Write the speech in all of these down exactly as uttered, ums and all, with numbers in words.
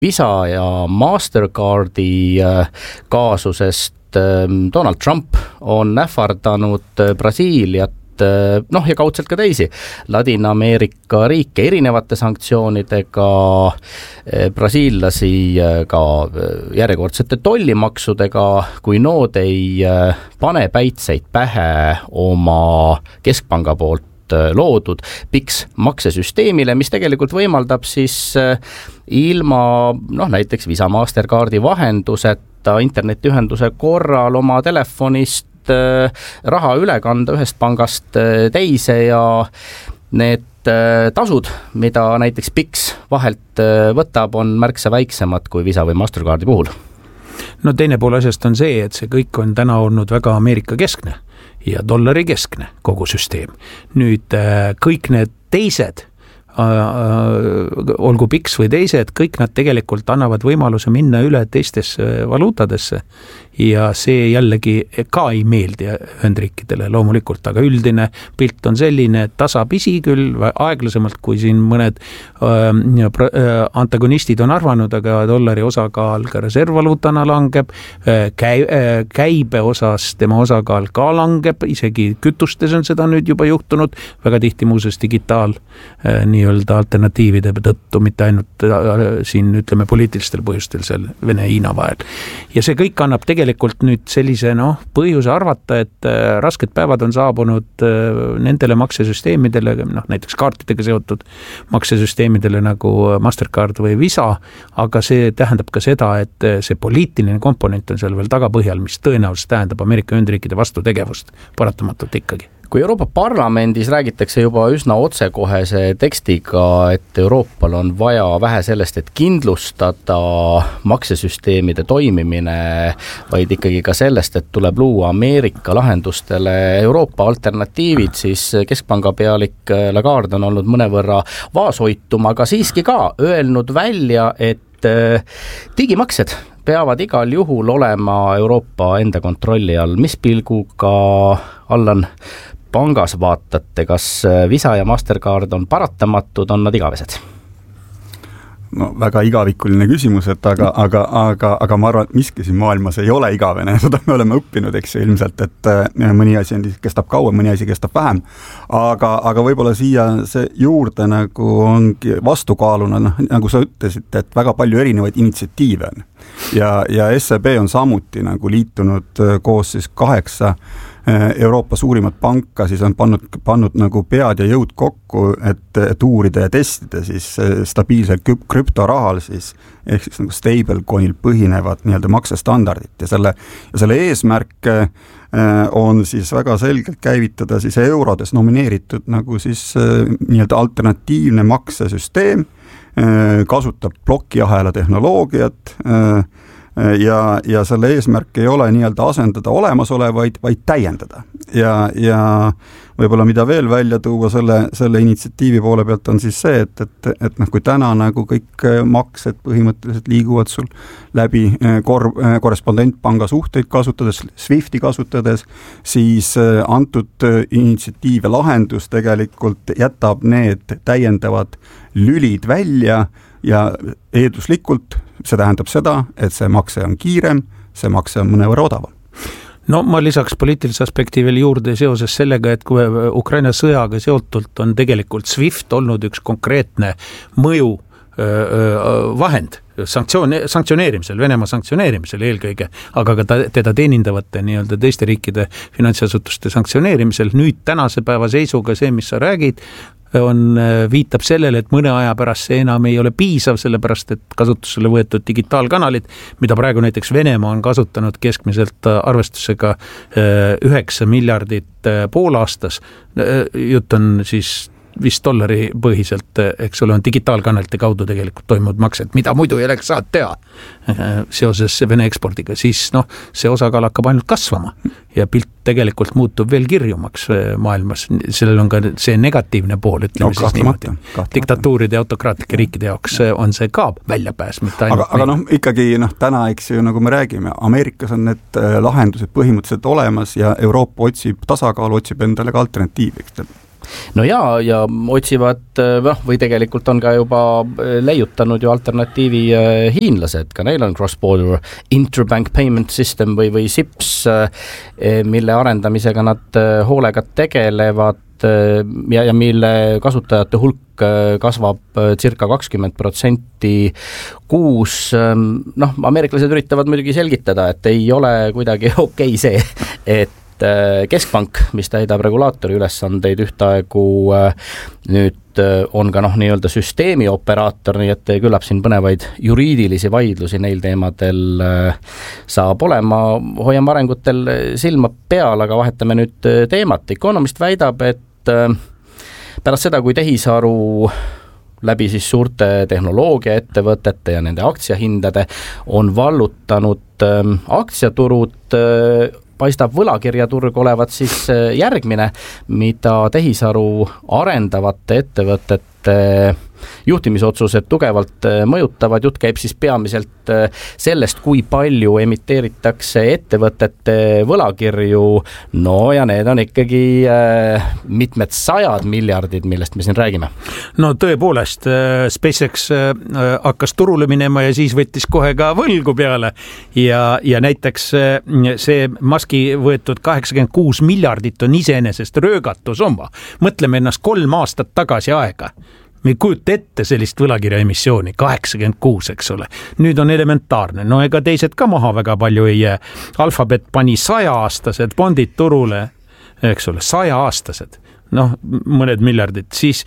Visa ja Mastercardi kaasusest Donald Trump on ähvardanud Brasiiliat, noh ja kaudselt ka teisi Ladina-Ameerika riike erinevate sanktsioonidega, brasiillasi ka järjekordsete tollimaksudega, kui nood ei pane päitseid pähe oma keskpanga poolt loodud P I X maksesüsteemile, mis tegelikult võimaldab siis ilma noh, näiteks Visa Mastercardi vahenduseta internetiühenduse korral oma telefonist raha üle kanda ühest pangast teise ja need tasud, mida näiteks P I X vahelt võtab, on märksa väiksemad kui Visa või Mastercardi puhul. No teine pool asjast on see, et see kõik on täna olnud väga Ameerika keskne ja dollari keskne kogu süsteem. Nüüd kõik need teised, olgu P I X või teised, kõik nad tegelikult annavad võimaluse minna üle teistesse valuutadesse ja see jällegi ka ei meeldi Ühendriikidele loomulikult, aga üldine pilt on selline, et tasapisi küll aeglasemalt, kui siin mõned äh, antagonistid on arvanud, aga dollari osakaal ka reservvaluutana langeb, käi, käibe osas tema osakaal ka langeb, isegi kütustes on seda nüüd juba juhtunud, väga tihti muuses digitaal äh, nii-öelda alternatiivide tõttu, mitte ainult äh, siin ütleme poliitilistel põhjustel seal Vene-Hiina vahel. Ja see kõik annab tegelikult tegelikult nüüd sellise noh, põhjuse arvata, et äh, rasked päevad on saabunud äh, nendele maksesüsteemidele, noh, näiteks kaartidega seotud maksesüsteemidele nagu Mastercard või Visa, aga see tähendab ka seda, et see poliitiline komponent on seal veel tagapõhjal, mis tõenäoliselt tähendab Ameerika Ühendriikide vastutegevust paratamatult ikkagi. Kui Euroopa Parlamendis räägitakse juba üsna otsekohese tekstiga, et Euroopal on vaja vähe sellest, et kindlustada maksesüsteemide toimimine, vaid ikkagi ka sellest, et tuleb luua Ameerika lahendustele Euroopa alternatiivid, siis keskpanga pealik Lagarde on olnud mõnevõrra vaoshoitum, aga siiski ka öelnud välja, et digimaksed peavad igal juhul olema Euroopa enda kontrolli all. Mis pilguga, Allan, pangas vaatate, kas Visa ja Mastercard on paratamatud, on nad igavesed? No väga igavikuline küsimus, et aga, aga, aga, aga ma arvan, et miski siin maailmas ei ole igavene, seda me oleme õppinud, eks ju, ilmselt, et mõni asi kestab kauem, mõni asi kestab vähem, aga, aga võib-olla siia see juurde nagu ongi vastukaaluna, noh, nagu sa ütlesid, et väga palju erinevaid initsiatiive on ja, ja S E B on samuti nagu liitunud koos siis kaheksa Euroopa suurimat panka, siis on pannud, pannud nagu pead ja jõud kokku, et, et uurida ja testida siis stabiilsel krüptorahal siis, ehk siis nagu stablecoinil põhinevad nii-öelda maksestandardit ja selle, ja selle eesmärk on siis väga selgelt käivitada siis eurodes nomineeritud nagu siis nii-öelda alternatiivne maksesüsteem, kasutab plokiahela tehnoloogiat ja, ja selle eesmärk ei ole nii-öelda asendada olemasolevaid, vaid täiendada. Ja, ja võib-olla mida veel välja tuua selle, selle initsiatiivi poole pealt on siis see, et, et, et noh, kui täna nagu kõik maksed põhimõtteliselt liiguvad sul läbi kor- korrespondentpanga suhteid kasutades, Swifti kasutades, siis antud initsiatiiv ja lahendus tegelikult jätab need täiendavad lülid välja ja eelduslikult see tähendab seda, et see makse on kiirem, see makse on mõnevõrra odavam. No ma lisaks poliitilise aspekti veel juurde seoses sellega, et kui Ukraina sõjaga seotult on tegelikult Swift olnud üks konkreetne mõju vahend sanktsioon, sanktsioneerimisel, Venemaa sanktsioneerimisel eelkõige, aga ka ta, teda teenindavate nii-öelda teiste riikide finantsasutuste sanktsioneerimisel. Nüüd tänase päeva seisuga see, mis sa räägid, on, viitab sellele, et mõne aja pärast see enam ei ole piisav, sellepärast et kasutusele võetud digitaalkanalid, mida praegu näiteks Venemaa on kasutanud keskmiselt arvestusega üheksa miljardit poolaastas, jutt on siis vist dollari põhiselt, eks ole, on digitaalkanalite kaudu tegelikult toimunud maksed, mida muidu ei oleks saanud teha seoses Vene ekspordiga, siis noh, see osakaal hakkab ainult kasvama ja pilt tegelikult muutub veel kirjumaks maailmas. Sellel on ka see negatiivne pool, ütleme no, siis niimoodi. Diktatuuride ja autokraatlike riikide jaoks on see ka väljapääs, mitte ainult. Aga, aga noh, ikkagi noh, täna, eks ju, nagu me räägime, Ameerikas on need lahendused põhimõtteliselt olemas ja Euroopa otsib tasakaalu, otsib endale ka alternatiivi. no jaa, ja otsivad, noh, või tegelikult on ka juba leiutanud ju alternatiivi hiinlased, ka neil on cross-border interbank payment system või, või S I P S, mille arendamisega nad hoolega tegelevad ja, ja mille kasutajate hulk kasvab circa kakskümmend protsenti kuus. Noh, ameeriklased üritavad muidugi selgitada, et ei ole kuidagi okei see, et keskpank, mis täidab regulaatori ülesandeid ühtaegu, nüüd on ka noh, nii-öelda süsteemi operaator, nii et küllap siin põnevaid juriidilisi vaidlusi neil teemadel saab olema. Hoiame arengutel silma peal, aga vahetame nüüd teemat. Economist väidab, et pärast seda, kui tehisaru läbi siis suurte tehnoloogiaettevõtete ja nende aktsiahindade on vallutanud aktsiaturud, paistab võlakirjaturg olevat siis järgmine, mida tehisaru arendavate ettevõtete juhtimisotsused tugevalt mõjutavad. Jutt käib siis peamiselt sellest, kui palju emiteeritakse ettevõtete võlakirju, no ja need on ikkagi mitmed sajad miljardid, millest me siin räägime. No tõepoolest, SpaceX hakkas turule minema ja siis võttis kohe ka võlgu peale ja, ja näiteks see Muski võetud kaheksakümmend kuus miljardit on iseenesest röögatu summa. Mõtleme ennast kolm aastat tagasi aega. Me ei kujuta ette sellist võlakirja emissiooni, kaheksakümmend kuus, eks ole. Nüüd on elementaarne, no ega teised ka maha väga palju ei jää. Alphabet pani saja-aastased bondid turule, eks ole, saja-aastased. noh, mõned miljardid, siis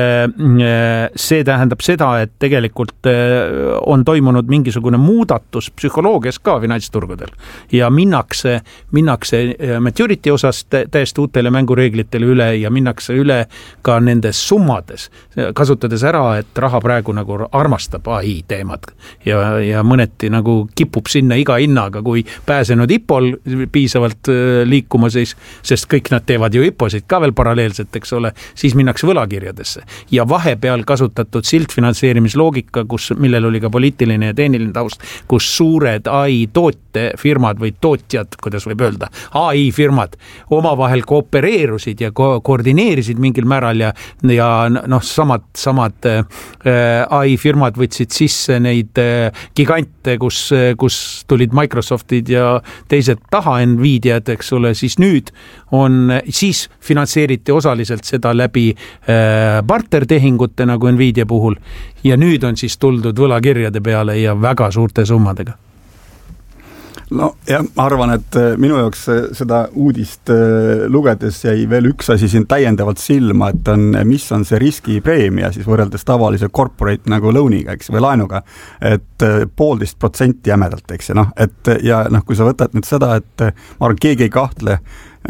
see tähendab seda, et tegelikult on toimunud mingisugune muudatus psühholoogias ka finantsturgudel ja minnakse, minnakse maturity osas täiesti uutele mängureeglitele üle ja minnakse üle ka nendes summades, kasutades ära, et raha praegu nagu armastab A I teemad ja, ja mõneti nagu kipub sinna iga hinnaga, kui pääsenud I P O-l piisavalt liikuma, siis, sest kõik nad teevad ju I P O-sid ka veel paralleelselt, eks ole, siis minnakse võlakirjadesse. Ja vahepeal kasutatud siltfinantseerimisloogika, kus, millel oli ka poliitiline ja tehniline taust, kus suured A I tootefirmad või tootjad, kuidas võib öelda, A I firmad omavahel koopereerusid ja ko- koordineerisid mingil määral ja, ja noh, samad, samad A I firmad võtsid sisse neid gigante, kus, kus tulid Microsoftid ja teised taha Nvidiad, eks ole, siis nüüd on, siis finantseeriti osaliselt seda läbi äh, bartertehingute nagu Nvidia puhul ja nüüd on siis tuldud võlakirjade peale ja väga suurte summadega. No ja ma arvan, et minu jaoks seda uudist lugedes jäi veel üks asi siin täiendavalt silma, et on, mis on see riskipreemia siis võrreldes tavalise corporate nagu loaniga, eks, või laenuga, et poolteist protsenti jämedalt, eks, ja noh, et ja noh, kui sa võtad nüüd seda, et ma arvan, keegi ei kahtle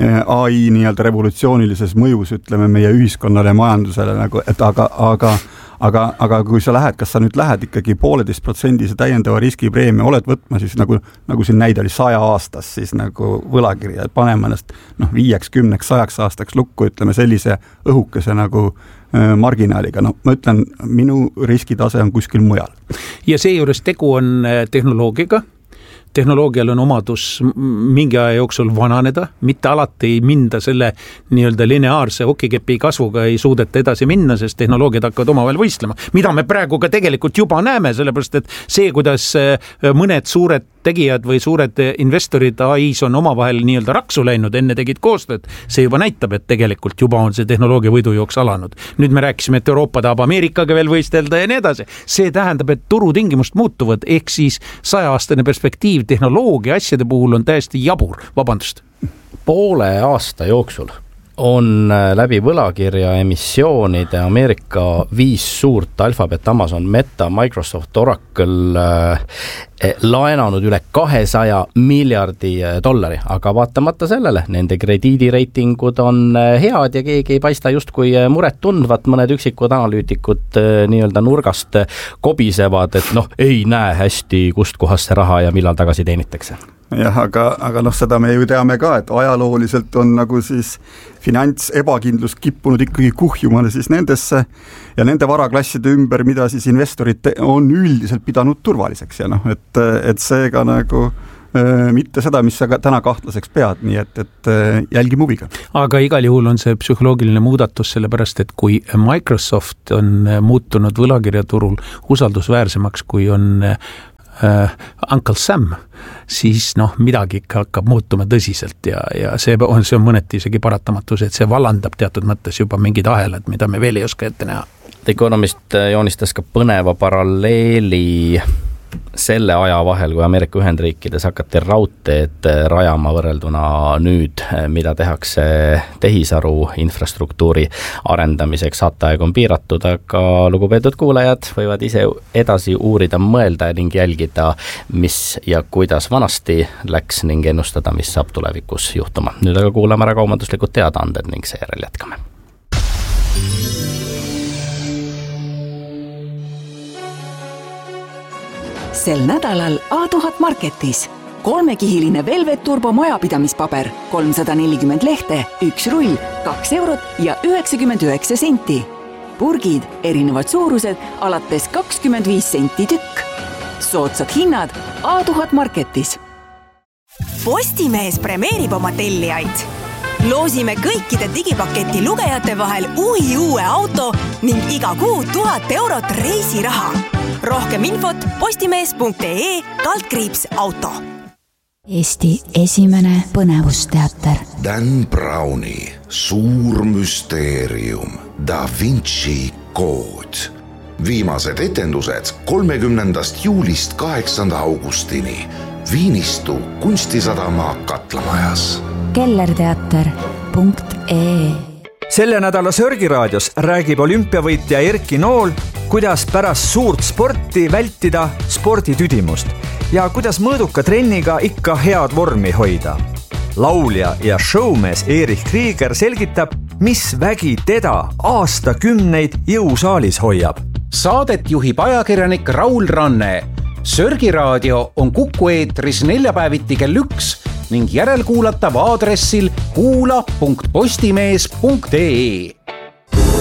A I nii-öelda revolutsioonilises mõjus, ütleme, meie ühiskonnale ja majandusele nagu, et aga, aga aga, aga kui sa lähed, kas sa nüüd lähed ikkagi pooleteist protsendise täiendava riskipreemia, oled võtma siis nagu, nagu siin näide oli saja aastas siis nagu võlakirja, panema ennast noh, viieks, kümneks, sajaks aastaks lukku, ütleme sellise õhukese nagu äh, marginaaliga, no ma ütlen, minu riskitase on kuskil mujal. Ja seejuures tegu on tehnoloogiaga, tehnoloogial on omadus mingi aja jooksul vananeda, mitte alati ei minda selle nii-öelda lineaarse okikepi kasvuga ei suudeta edasi minna, sest tehnoloogiad hakkavad omavahel võistlema. Mida me praegu ka tegelikult juba näeme, sellepärast et see, kuidas mõned suured tegijad või suured investorid A I-s on omavahel nii-öelda raksu läinud, enne tegid koostööd, see juba näitab, et tegelikult juba on see tehnoloogia võidujooks alanud. Nüüd me rääkisime, et Euroopa tahab Ameerikaga veel võistelda ja nii edasi. See tähendab, et turutingimust muutuvad, ehk siis saja-aastane perspektiiv tehnoloogia asjade puhul on täiesti jabur, vabandust. Poole aasta jooksul on läbi võlakirja emissioonide Ameerika viis suurt Alphabet, Amazon, Meta, Microsoft, Oracle eh, laenanud üle kahesaja miljardi dollari, aga vaatamata sellele, nende krediidireitingud on head ja keegi ei paista justkui muret tundvat, mõned üksikud analüütikud eh, nii-öelda nurgast kobisevad, et noh, ei näe hästi, kust kohast see raha ja millal tagasi teenitakse. Jah, aga, aga noh, seda me ju teame ka, et ajalooliselt on nagu siis finants ebakindlus kippunud ikkagi kuhjumale siis nendesse ja nende varaklasside ümber, mida siis investorid on üldiselt pidanud turvaliseks ja noh, et, et seega nagu mitte seda, mis sa täna kahtlaseks pead, nii et, et jälgi huviga. Aga igal juhul on see psühholoogiline muudatus, sellepärast et kui Microsoft on muutunud võlakirjaturul usaldusväärsemaks, kui on Uh, Uncle Sam, siis noh, midagi ikka hakkab muutuma tõsiselt ja, ja see on, see on mõneti isegi paratamatus, et see vallandab teatud mõttes juba mingid ahelad, mida me veel ei oska ette näha. Economist joonistas ka põneva paralleeli selle aja vahel, kui Ameerika Ühendriikides hakati raudteed rajama võrrelduna nüüd, mida tehakse tehisaru infrastruktuuri arendamiseks. Saateaeg on piiratud, aga lugupeetud kuulajad võivad ise edasi uurida, mõelda ning jälgida, mis ja kuidas vanasti läks ning ennustada, mis saab tulevikus juhtuma. Nüüd aga kuulame ära kaubanduslikud teadaanded ning seejärel jätkame. Sel nädalal A tuhat Marketis. Kolmekihiline Velvet Turbo majapidamispaber, kolmsada nelikümmend lehte, üks rull, kaks eurot ja üheksakümmend üheksa senti. Purgid, erinevad suurused, alates kakskümmend viis senti tükk. Soodsad hinnad A tuhat Marketis. Postimees premeerib oma tellijaid. Loosime kõikide digipaketi lugejate vahel uhi uue auto ning iga kuu tuhat eurot reisiraha. Rohkem infot postimees.ee kaldkriips auto. Eesti esimene põnevusteater. Dan Browni suur müsteerium Da Vinci kood. Viimased etendused kolmekümnendast juulist kaheksanda augustini Viinistu kunstisadama Katlamajas. kellerteater punkt ee. Selle nädala Sörgiraadios räägib olümpiavõitja Erki Nool, kuidas pärast suurt sporti vältida sporditüdimust ja kuidas mõõduka trenniga ikka head vormi hoida. Laulja ja showmees Erich Krieger selgitab, mis vägi teda aastakümneid jõusaalis hoiab. Saadet juhib ajakirjanik Raul Ranne. Sörgiraadio on Kuku eetris neljapäeviti kell üks ning järelkuulatav aadressil kuula punkt postimees punkt ee.